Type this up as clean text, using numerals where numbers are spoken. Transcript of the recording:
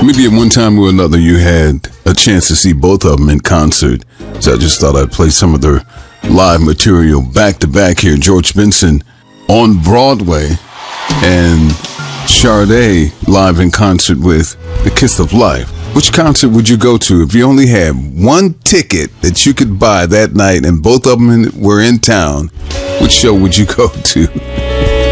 Maybe at one time or another you had a chance to see both of them in concert. So I just thought I'd play some of their live material back to back here. George Benson on Broadway and Sade live in concert with The Kiss of Life. Which concert would you go to if you only had one ticket that you could buy that night and both of them were in town? Which show would you go to?